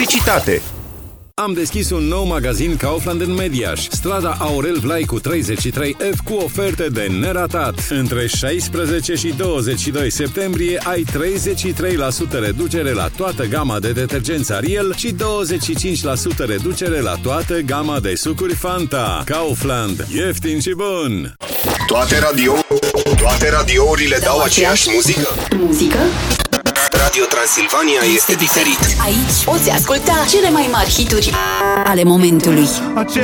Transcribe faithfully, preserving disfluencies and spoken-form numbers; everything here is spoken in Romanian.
Publicitate. Am deschis un nou magazin Kaufland în Mediaș, strada Aurel Vlaicu treizeci și trei F, cu oferte de neratat. Între șaisprezece și douăzeci și doi septembrie ai treizeci și trei la sută reducere la toată gama de detergenți Ariel și douăzeci și cinci la sută reducere la toată gama de sucuri Fanta. Kaufland. Ieftin și bun! Toate radio, toate radiourile dau aceeași muzică? Muzică? Radio Transilvania este diferit. Aici poți asculta cele mai mari hituri ale momentului.